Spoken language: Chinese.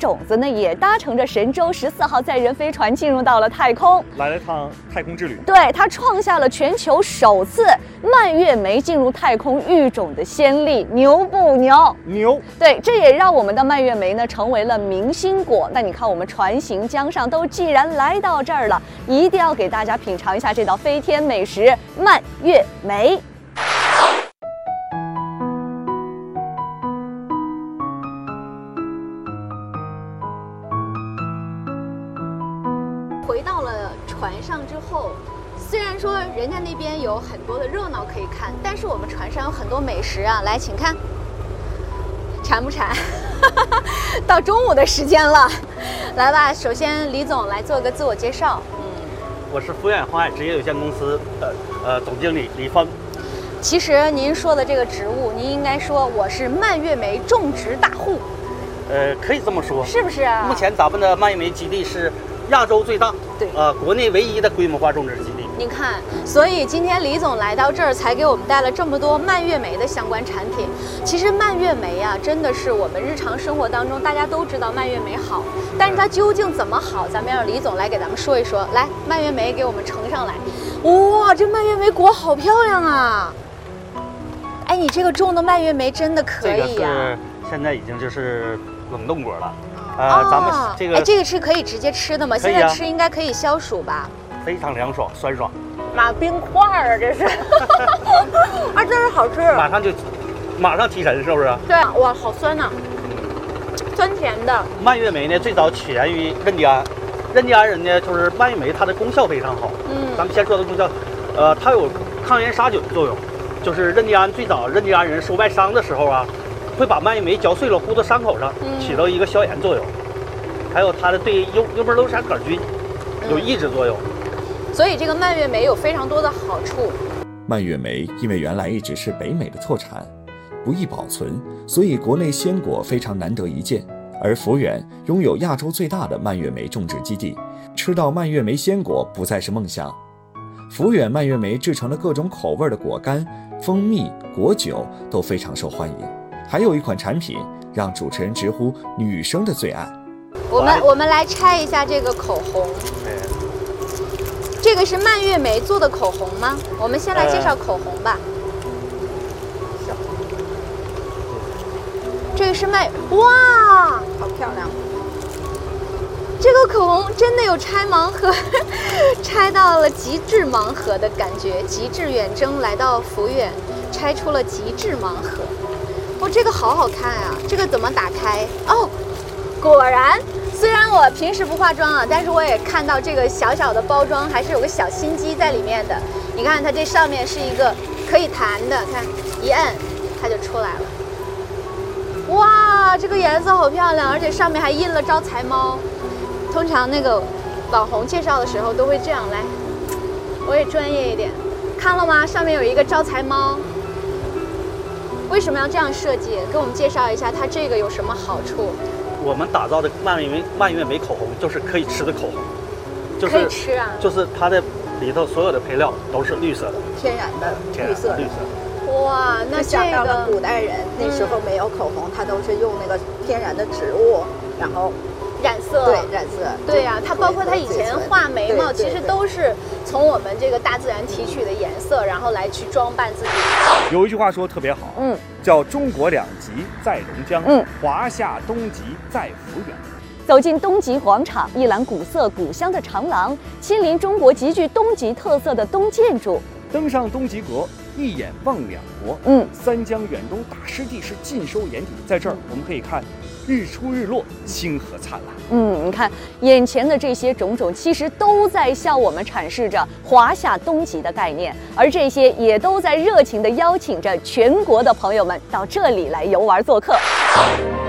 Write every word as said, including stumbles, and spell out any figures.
种子呢，也搭乘着神舟十四号载人飞船进入到了太空， 来了一趟太空之旅。 对，它创下了全球首次蔓越莓进入太空育种的先例，牛不牛？ 牛。 对，这也让我们的蔓越莓呢成为了明星果。那你看，我们船行江上都既然来到这儿了，一定要给大家品尝一下这道飞天美食——蔓越莓。回到了船上之后，虽然说人家那边有很多的热闹可以看，但是我们船上有很多美食啊。来，请看，馋不馋？到中午的时间了，来吧。首先，李总来做个自我介绍。嗯， 我是福远航海职业有限公司的呃总经理李峰。 其实您说的这个职务，您应该说我是蔓越莓种植大户。 呃，可以这么说， 是不是啊？ 目前咱们的蔓越莓基地是亚洲最大， 对， 呃，国内唯一的规模化种植基地。 您看，所以今天李总来到这儿，才给我们带了这么多蔓越莓的相关产品。其实蔓越莓啊，真的是我们日常生活当中大家都知道蔓越莓好，但是它究竟怎么好，咱们让李总来给咱们说一说。来，蔓越莓给我们盛上来。哇，这蔓越莓果好漂亮啊！哎，你这个种的蔓越莓真的可以呀、啊。 这个是现在已经就是冷冻果了。呃， 哦、 咱们这个哎，这个是可以直接吃的吗？ 啊、 现在吃应该可以消暑吧？ 非常凉爽，酸爽。 妈，冰块啊，这是！啊，真是好吃。 马上就，马上提神，是不是？ 对啊，哇，好酸呐、啊，酸甜的。 蔓越莓呢，最早起源于印第安，印第安人呢，就是蔓越莓它的功效非常好。嗯，咱们先说的功效，呃，它有抗炎杀菌作用。就是印第安最早印第安人手外伤的时候啊，会把蔓越莓嚼碎了糊到伤口上，嗯、起到一个消炎作用。还有它的对幽幽门螺旋杆菌有抑制作用。嗯， 所以这个蔓越莓有非常多的好处。 蔓越莓因为原来一直是北美的特产，不易保存，所以国内鲜果非常难得一见。而福远拥有亚洲最大的蔓越莓种植基地，吃到蔓越莓鲜果不再是梦想。福远蔓越莓制成了各种口味的果干、蜂蜜、果酒都非常受欢迎。还有一款产品让主持人直呼女生的最爱。 我们我们来拆一下这个口红。这个是蔓越莓做的口红吗？我们先来介绍口红吧。呃、这个是蔓，哇，好漂亮！这个口红真的有拆盲盒，拆到了极致盲盒的感觉。极致远征来到福远，拆出了极致盲盒。哦，这个好好看啊！这个怎么打开？哦，果然。虽然我平时不化妆啊，但是我也看到这个小小的包装还是有个小心机在里面的。你看它这上面是一个可以弹的，看一摁它就出来了。哇，这个颜色好漂亮，而且上面还印了招财猫。通常那个网红介绍的时候都会这样。来，我也专业一点，看了吗？上面有一个招财猫。为什么要这样设计？给我们介绍一下它这个有什么好处？ 我们打造的蔓越莓蔓越莓口红就是可以吃的口红，就是可以吃啊， 就是它的里头所有的配料都是绿色的， 天然的绿色绿色。 哇，那这想到了个古代人那时候没有口红，他都是用那个天然的植物，然后染色。 对，染色。 对呀、啊，它包括它以前画眉毛，其实都是从我们这个大自然提取的颜色，然后来去装扮自己。 有一句话说得特别好，嗯，叫中国两极在龙江，嗯，华夏东极在福远。 走进东极广场，一览古色古香的长廊，亲临中国极具东极特色的东建筑， 登上东极阁，一眼望两国。 嗯， 三江远东大湿地是尽收眼底，在这儿我们可以看日出日落，星河灿烂。 嗯，你看眼前的这些种种，其实都在向我们阐释着华夏东极的概念，而这些也都在热情地邀请着全国的朋友们到这里来游玩做客。